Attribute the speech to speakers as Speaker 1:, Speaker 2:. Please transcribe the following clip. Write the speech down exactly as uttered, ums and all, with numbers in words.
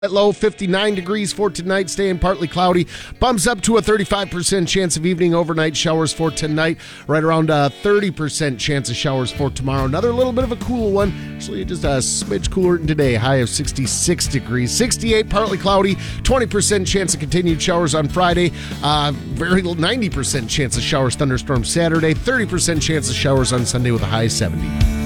Speaker 1: At low, fifty-nine degrees for tonight, staying partly cloudy. Bumps up to a thirty-five percent chance of evening overnight showers for tonight. Right around a thirty percent chance of showers for tomorrow. Another little bit of a cool one. Actually, just a smidge cooler than today. High of sixty-six degrees. sixty-eight, partly cloudy. twenty percent chance of continued showers on Friday. Uh, very little, ninety percent chance of showers, thunderstorms Saturday. thirty percent chance of showers on Sunday with a high seventy.